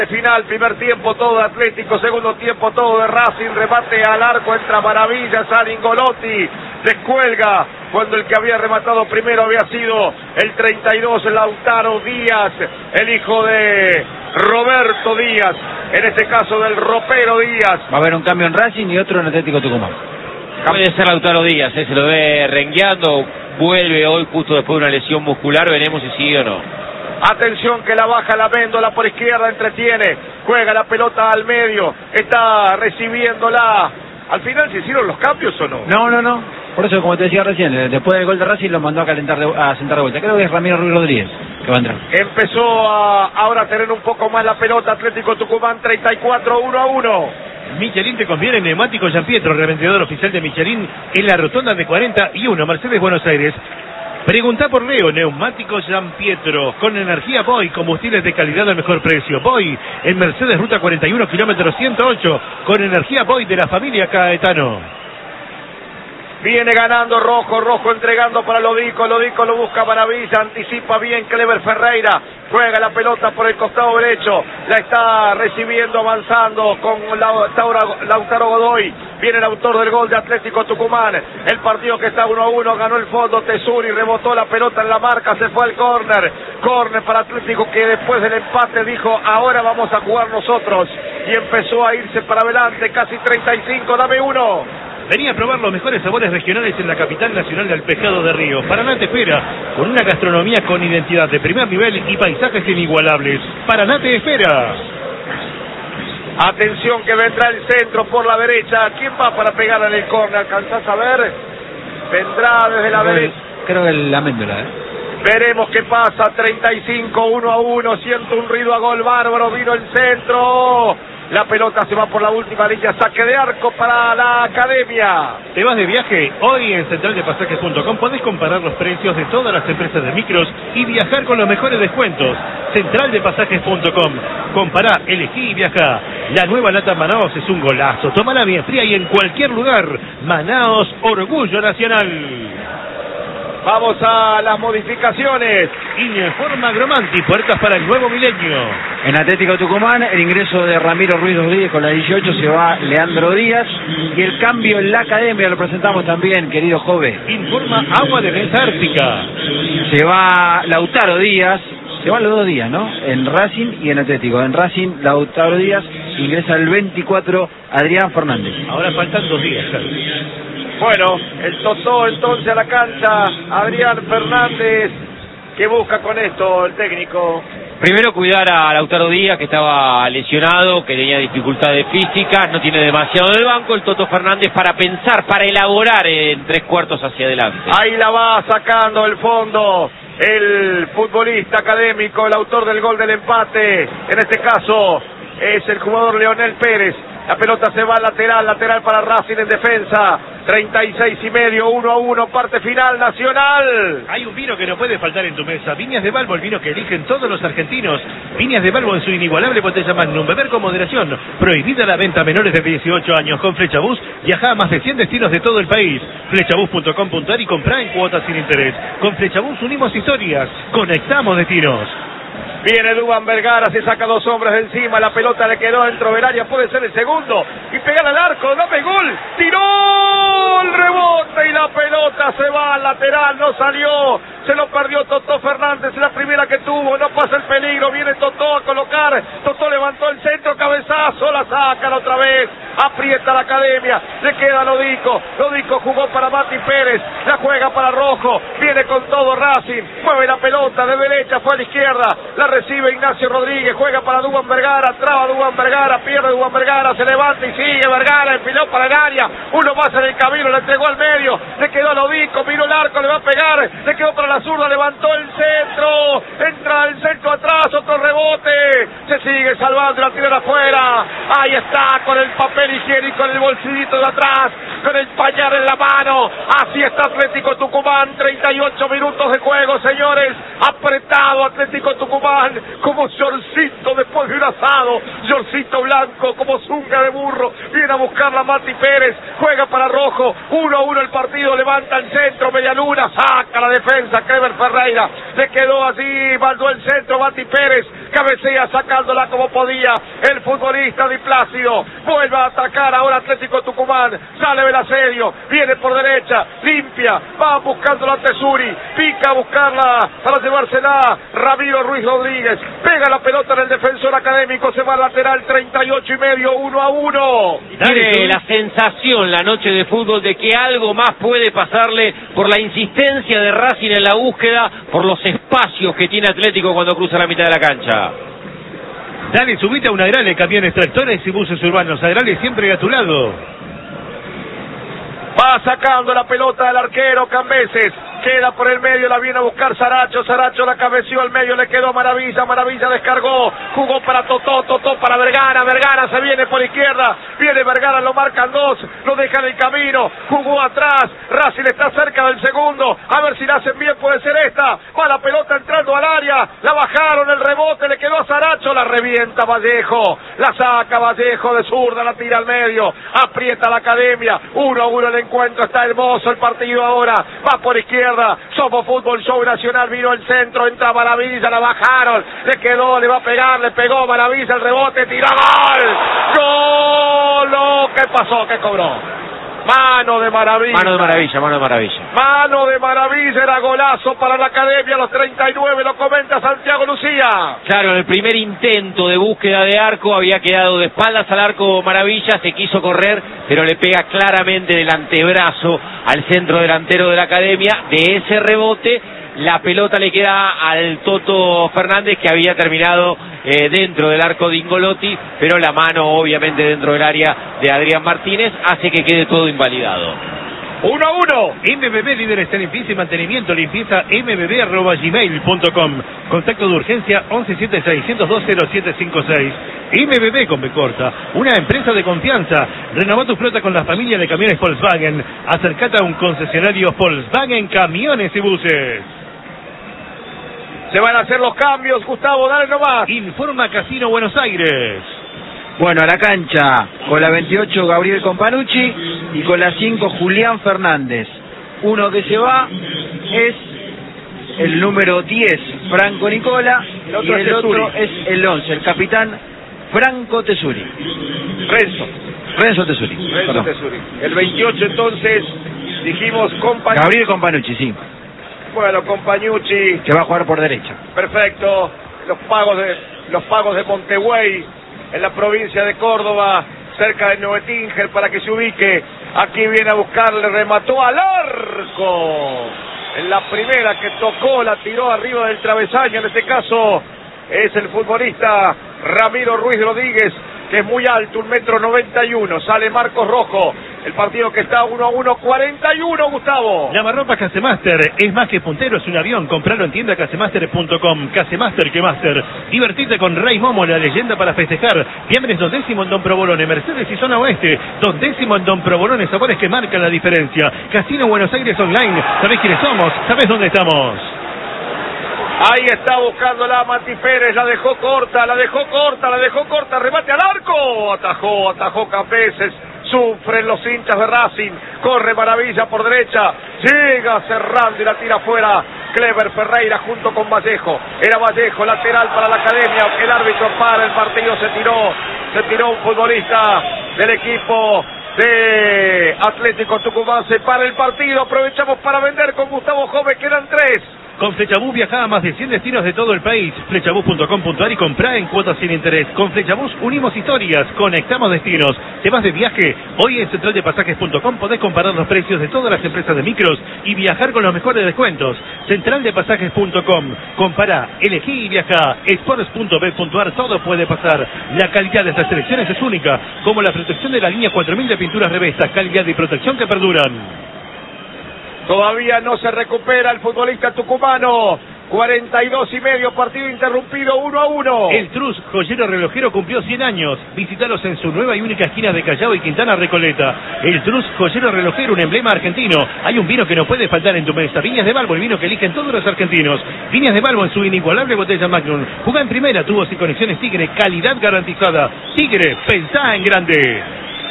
Final, primer tiempo todo de Atlético, segundo tiempo todo de Racing, remate al arco, entra Maravilla, sale Ingolotti, descuelga cuando el que había rematado primero había sido el 32, Lautaro Díaz, el hijo de Roberto Díaz, en este caso del ropero Díaz. Va a haber un cambio en Racing y otro en Atlético Tucumán. Puede ser Lautaro Díaz, se lo ve rengueando, vuelve hoy justo después de una lesión muscular, veremos si sigue o no. Atención que la baja la Méndola por izquierda, entretiene, juega la pelota al medio, está recibiéndola. ¿Al final se hicieron los cambios o no? No. Por eso, como te decía recién, después del gol de Racing lo mandó a calentar, a sentar de vuelta. Creo que es Ramiro Ruiz Rodríguez que va a entrar. Empezó a ahora tener un poco más la pelota Atlético Tucumán, 34-1-1. Michelin te conviene en neumáticos Gianpietro, revendedor oficial de Michelin en la rotonda de 41, Mercedes, Buenos Aires. Pregunta por Leo, neumáticos Gianpietro, con energía Boy, combustibles de calidad al mejor precio. Boy, en Mercedes, ruta 41, kilómetro 108, con energía Boy de la familia Caetano. Viene ganando Rojo entregando para Lodico lo busca Maravilla, anticipa bien Clever Ferreira, juega la pelota por el costado derecho, la está recibiendo, avanzando con Lautaro Godoy, viene el autor del gol de Atlético Tucumán, el partido que está 1-1, ganó el fondo Tesuri, rebotó la pelota en la marca, se fue al córner para Atlético que después del empate dijo, ahora vamos a jugar nosotros, y empezó a irse para adelante, casi 35, dame uno. Venía a probar los mejores sabores regionales en la capital nacional del pescado de río. Paraná te espera, con una gastronomía con identidad de primer nivel y paisajes inigualables. Paraná te espera. Atención que vendrá el centro por la derecha. ¿Quién va para pegar en el córner? ¿Alcanzás a ver? Vendrá desde la derecha. Creo que la Méndola, Veremos qué pasa. 35-1-1. Siento un ruido a gol bárbaro. Vino el centro. La pelota se va por la última línea, saque de arco para la Academia. ¿Te vas de viaje? Hoy en centraldepasajes.com podés comparar los precios de todas las empresas de micros y viajar con los mejores descuentos. Centraldepasajes.com. Compará, elegí y viajá. La nueva lata Manaos es un golazo. Tómala bien fría y en cualquier lugar. Manaos, orgullo nacional. Vamos a las modificaciones. Informa Agromanti, puertas para el nuevo milenio. En Atlético Tucumán, el ingreso de Ramiro Ruiz Rodríguez con la 18, se va Leandro Díaz. Y el cambio en la Academia lo presentamos también, querido Jove. Informa Agua Defensa Ártica. Se va Lautaro Díaz. Se van los 2 días, ¿no? En Racing y en Atlético. En Racing, Lautaro Díaz, ingresa el 24, Adrián Fernández. Ahora faltan 2 días, claro. Bueno, el Totó entonces a la cancha, Adrián Fernández, ¿qué busca con esto el técnico? Primero cuidar a Lautaro Díaz, que estaba lesionado, que tenía dificultades físicas, no tiene demasiado del banco, el Toto Fernández para pensar, para elaborar en 3/4 hacia adelante. Ahí la va sacando el fondo, el futbolista académico, el autor del gol del empate, en este caso es el jugador Leonel Pérez. La pelota se va lateral para Racing en defensa. 36,5, 1-1, parte final, Nacional. Hay un vino que no puede faltar en tu mesa. Viñas de Balbo, el vino que eligen todos los argentinos. Viñas de Balbo en su inigualable botella Magnum. Beber con moderación. Prohibida la venta a menores de 18 años. Con Flechabús viaja a más de 100 destinos de todo el país. Flechabús.com.ar y comprá en cuotas sin interés. Con Flechabús unimos historias. Conectamos destinos. Viene Duván Vergara, se saca 2 hombres de encima, la pelota le quedó dentro del área, puede ser el segundo, y pegar al arco, dame gol, tiró el rebote y la pelota se va al lateral, no salió, se lo perdió Totó Fernández, la primera que tuvo, no pasa el peligro, viene Totó a colocar, Totó levantó el centro, cabezazo, la sacan otra vez, aprieta la Academia, le queda Lodico jugó para Mati Pérez, la juega para Rojo, viene con todo Racing, mueve la pelota de derecha, fue a la izquierda, la recibe Ignacio Rodríguez, juega para Duván Vergara, traba Duván Vergara, pierde Duván Vergara, se levanta y sigue Vergara, empiló para el área, uno más en el camino, le entregó al medio, le quedó a Lodico, miró el arco, le va a pegar, le quedó para la zurda, levantó el centro, entra el centro atrás, otro rebote, se sigue salvando, la tira afuera, ahí está con el papel papel higiénico en el bolsillito de atrás, con el pañal en la mano. Así está Atlético Tucumán, 38 minutos de juego, señores. Apretado Atlético Tucumán, como shortcito después de un asado. Shortcito blanco, como zunga de burro. Viene a buscar la Mati Pérez, juega para Rojo. 1-1 el partido, levanta el centro, Medialuna, saca la defensa, Clever Ferreira. Le quedó así, mandó el centro, Mati Pérez. Cabecea sacándola como podía el futbolista Di Plácido. Vuelve a atacar ahora Atlético Tucumán. Sale Belaserio, viene por derecha, limpia, va buscando la Tesuri, pica a buscarla para llevársela Ramiro Ruiz Rodríguez. Pega la pelota en el defensor académico, se va al lateral, 38 y medio, 1-1. Tiene la sensación la noche de fútbol de que algo más puede pasarle por la insistencia de Racing en la búsqueda, por los espacios que tiene Atlético cuando cruza la mitad de la cancha. Dale, subite a una Agrale, camiones, tractores y buses urbanos. Agrale siempre a tu lado. Va sacando la pelota del arquero Cambeses. Queda por el medio, la viene a buscar Saracho. Saracho la cabeció al medio, le quedó Maravilla. Maravilla descargó, jugó para Totó. Totó para Vergara. Vergara se viene por izquierda. Viene Vergara, lo marcan dos. Lo deja en el camino. Jugó atrás. Racing está cerca del segundo. A ver si la hacen bien, puede ser esta. Va la pelota entrando al área. La bajaron, el rebote, le quedó a Saracho. La revienta Vallejo. La saca Vallejo de zurda, la tira al medio. Aprieta la Academia. 1-1 el encuentro. Está hermoso el partido ahora. Va por izquierda. Somos Fútbol Show Nacional, vino el centro, entra Maravilla, la bajaron, le quedó, le va a pegar, le pegó Maravilla, el rebote, tiró, ¡gol! ¡Gol! ¿Qué pasó? ¿Qué cobró? Mano de Maravilla. Mano de Maravilla, mano de Maravilla. Mano de Maravilla, era golazo para la Academia a los 39, lo comenta Santiago Lucía. Claro, en el primer intento de búsqueda de arco había quedado de espaldas al arco Maravilla, se quiso correr, pero le pega claramente del antebrazo al centro delantero de la Academia. De ese rebote, la pelota le queda al Toto Fernández, que había terminado dentro del arco de Ingolotti, pero la mano obviamente dentro del área de Adrián Martínez hace que quede todo invalidado. 1-1. MBB, líderes en limpieza y mantenimiento, limpieza mbb@gmail.com. Contacto de urgencia 1176-102-0756. MBB con B corta, una empresa de confianza. Renová tu flota con la familia de camiones Volkswagen. Acercate a un concesionario Volkswagen Camiones y Buses. Se van a hacer los cambios, Gustavo, dale nomás. Informa Casino Buenos Aires. Bueno, a la cancha, con la 28 Gabriel Companucci y con la 5 Julián Fernández. Uno que se va es el número 10, Franco Nicola, y el otro es el 11, el capitán Franco Tesuri. Renzo Tesuri. El 28 entonces, dijimos Companucci. Gabriel Companucci, sí. Bueno, Companucci. Que va a jugar por derecha. Perfecto. Los pagos de Montevideo, en la provincia de Córdoba, cerca de Neuetinger, para que se ubique. Aquí viene a buscarle, remató al arco. En la primera que tocó, la tiró arriba del travesaño. En este caso es el futbolista Ramiro Ruiz Rodríguez, que es muy alto, 1,91 m. Sale Marcos Rojo. El partido que está 1-1, 41, Gustavo. Lavarropas Casemaster, es más que puntero, es un avión. Compralo en tienda casemaster.com. Casemaster que Master. Divertite con Rey Momo, la leyenda para festejar. Fiambres 2º en Don Provolone, Mercedes y zona oeste. 2º en Don Provolone, sabores que marcan la diferencia. Casino Buenos Aires Online. ¿Sabés quiénes somos? ¿Sabés dónde estamos? Ahí está buscando la Mati Pérez, la dejó corta, remate al arco. Atajó Cambeses. Sufren los hinchas de Racing. Corre Maravilla por derecha. Llega cerrando y la tira afuera. Clever Ferreira junto con Vallejo. Era Vallejo, lateral para la Academia. El árbitro para el partido. Se tiró un futbolista del equipo de Atlético Tucumán. Se para el partido. Aprovechamos para vender con Gustavo Jove. Quedan 3. Con Flechabús viaja a más de 100 destinos de todo el país. Flechabús.com.ar y comprá en cuotas sin interés. Con Flechabús unimos historias, conectamos destinos. ¿Temas de viaje? Hoy en centraldepasajes.com podés comparar los precios de todas las empresas de micros y viajar con los mejores descuentos. Centraldepasajes.com. Compará, elegí y viaja. Sports.b.ar, todo puede pasar. La calidad de estas selecciones es única, como la protección de la línea 4000 de pinturas Revesta. Calidad y protección que perduran. Todavía no se recupera el futbolista tucumano. 42 y medio, partido interrumpido 1-1. El Trus Joyero Relojero cumplió 100 años. Visítalos en su nueva y única esquina de Callao y Quintana Recoleta. El Trus Joyero Relojero, un emblema argentino. Hay un vino que no puede faltar en tu mesa. Viñas de Balbo, el vino que eligen todos los argentinos. Viñas de Balbo en su inigualable botella Magnum. Jugá en primera, tubos y conexiones Tigre, calidad garantizada. Tigre, pensá en grande.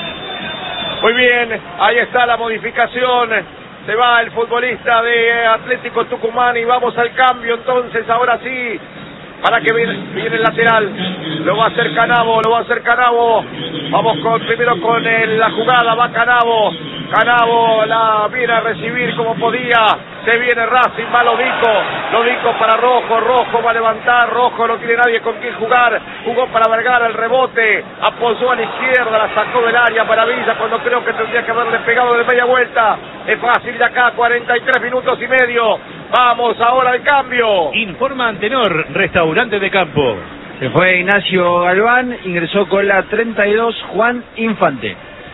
Muy bien, ahí está la modificación. Se va el futbolista de Atlético Tucumán y vamos al cambio entonces, ahora sí, para que viene el lateral, lo va a hacer Canavo, vamos primero con la jugada, va Canavo la viene a recibir como podía, se viene Racing, va Lodico para Rojo va a levantar, Rojo no tiene nadie con quien jugar, jugó para Vergara el rebote, apoyó a la izquierda, la sacó del área, maravilla, cuando creo que tendría que haberle pegado de media vuelta, es fácil de acá, 43 minutos y medio, vamos ahora al cambio. Informa Antenor, restaurante de campo. Se fue Ignacio Galván, ingresó con la 32 Juan Infante.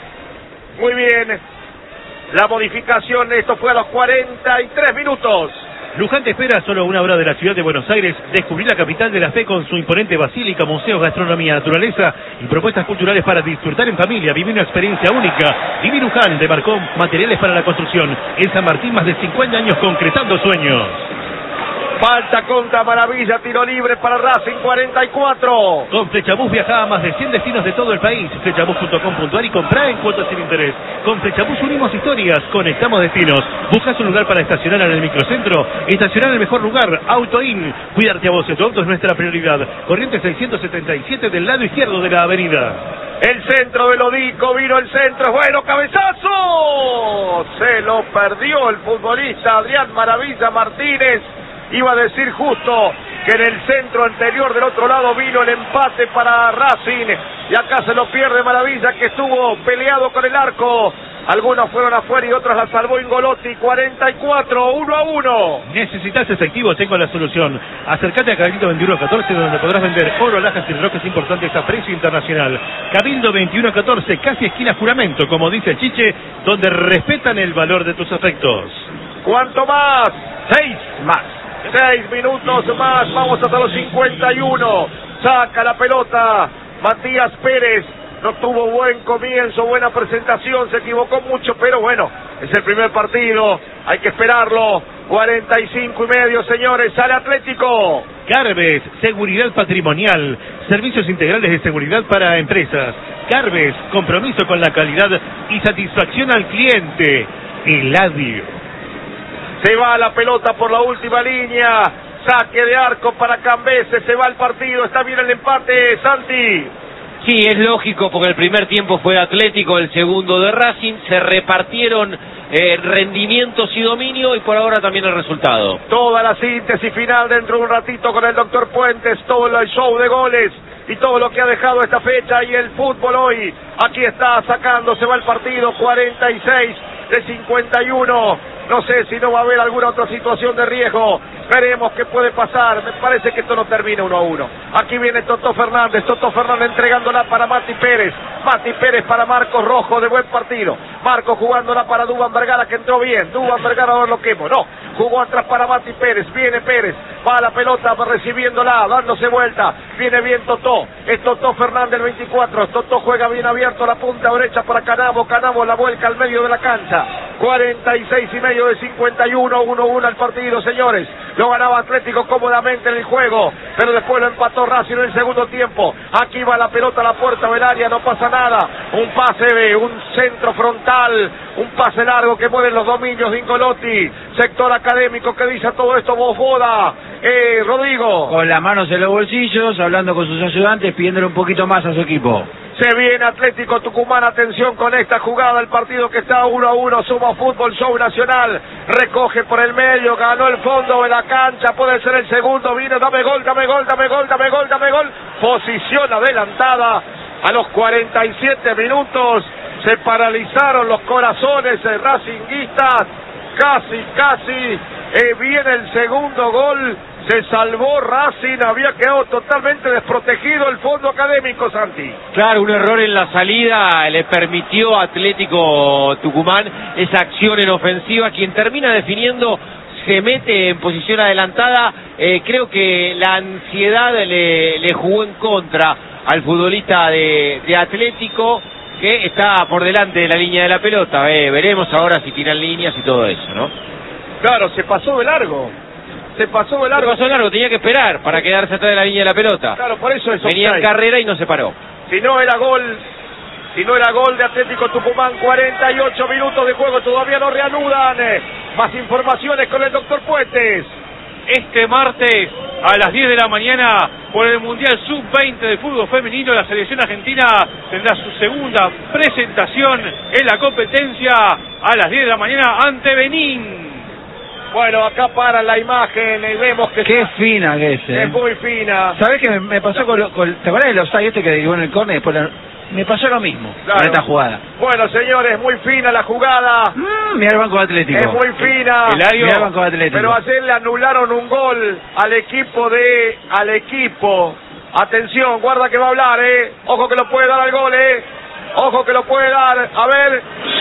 Muy bien, la modificación, esto fue a los 43 minutos. Luján te espera solo una hora de la ciudad de Buenos Aires. Descubrí la capital de la fe con su imponente basílica, museos, gastronomía, naturaleza y propuestas culturales para disfrutar en familia. Viví una experiencia única. Viví Luján, te marcó materiales para la construcción. En San Martín, más de 50 años concretando sueños. Falta contra Maravilla, tiro libre para Racing, 44. Con Flechabús viaja a más de 100 destinos de todo el país. Flechabús.com.ar y comprá en cuotas sin interés. Con Flechabús unimos historias, conectamos destinos. ¿Buscas un lugar para estacionar en el microcentro? Estacionar en el mejor lugar, AutoIn. Cuidarte a vos y tu auto es nuestra prioridad. Corriente 677 del lado izquierdo de la avenida. El centro de Lodico, vino el centro, bueno, cabezazo. Se lo perdió el futbolista Adrián Maravilla Martínez. Iba a decir justo que en el centro anterior del otro lado vino el empate para Racing y acá se lo pierde Maravilla, que estuvo peleado con el arco. Algunos fueron afuera y otros la salvó Ingolotti. 44, 1-1. ¿Necesitas efectivo? Tengo la solución. Acércate a Cabildo 2114, donde podrás vender oro, alhajas y relojes importantes a precio internacional. Cabildo 2114, casi esquina Juramento, como dice el Chiche, donde respetan el valor de tus afectos. ¿Cuánto más? 6 más. 6 minutos más, vamos hasta los 51. Saca la pelota Matías Pérez. No tuvo buen comienzo, buena presentación, se equivocó mucho, pero bueno, es el primer partido, hay que esperarlo. 45 y medio, señores, sale Atlético. Carves, seguridad patrimonial, servicios integrales de seguridad para empresas. Carves, compromiso con la calidad y satisfacción al cliente. Eladio. Se va la pelota por la última línea, saque de arco para Cambese, se va el partido, está bien el empate, Santi. Sí, es lógico porque el primer tiempo fue Atlético, el segundo de Racing, se repartieron rendimientos y dominio y por ahora también el resultado. Toda la síntesis final dentro de un ratito con el doctor Puentes, todo el show de goles y todo lo que ha dejado esta fecha y el fútbol hoy. Aquí está sacando, se va el partido, 46 de 51. No sé si no va a haber alguna otra situación de riesgo. Veremos qué puede pasar. Me parece que esto no termina 1-1. Aquí viene Totó Fernández entregándola para Mati Pérez. Mati Pérez para Marcos Rojo, de buen partido. Marcos jugándola para Duván Vergara, que entró bien. Duván Vergara a ver lo quemo. No, jugó atrás para Mati Pérez. Viene Pérez, va a la pelota recibiéndola, dándose vuelta. Viene bien Totó. Es Totó Fernández, el 24. Totó juega bien abierto, la punta derecha para Canavo. Canavo la vuelca al medio de la cancha. 46 y medio de 51, 1-1 al partido, señores. Lo ganaba Atlético cómodamente en el juego, pero después lo empató Racing en el segundo tiempo. Aquí va la pelota a la puerta del área, no pasa nada. Un pase, un centro frontal, un pase largo que mueven los dominios de Ingolotti. Sector académico que dice todo esto, Bofoda. Rodrigo. Con las manos en los bolsillos, hablando con sus ayudantes, pidiéndole un poquito más a su equipo. Se viene Atlético Tucumán, atención con esta jugada, el partido que está 1-1, Somos Fútbol Show Nacional, recoge por el medio, ganó el fondo de la cancha, puede ser el segundo, viene, dame gol, posición adelantada, a los 47 minutos, se paralizaron los corazones racinguistas, casi, viene el segundo gol. Se salvó Racing, había quedado totalmente desprotegido el fondo académico, Santi. Claro, un error en la salida le permitió a Atlético Tucumán esa acción en ofensiva, quien termina definiendo se mete en posición adelantada. Creo que la ansiedad le jugó en contra al futbolista de Atlético, que está por delante de la línea de la pelota. Veremos ahora si tiran líneas y todo eso, ¿no? Claro, se pasó de largo. Se pasó de largo, tenía que esperar para quedarse atrás de la línea de la pelota. Claro, por eso es venía en carrera y no se paró. Si no era gol de Atlético Tucumán. 48 minutos de juego, todavía no reanudan. Más informaciones con el doctor Puentes. Este martes a las 10 de la mañana por el Mundial Sub-20 de fútbol femenino, la selección argentina tendrá su segunda presentación en la competencia a las 10 de la mañana ante Benín. Bueno, acá para la imagen y vemos que... Qué fina que es muy fina. ¿Sabés qué me pasó con ¿te acuerdas del offside este que derivó en el córner? Me pasó lo mismo con esta jugada. Bueno, señores, muy fina la jugada. Mirá el Banco Atlético. Es muy fina. Mirá el Banco Atlético. Pero ayer le anularon un gol al equipo. Atención, guarda que va a hablar, Ojo que lo puede dar al gol, Ojo que lo puede dar. A ver.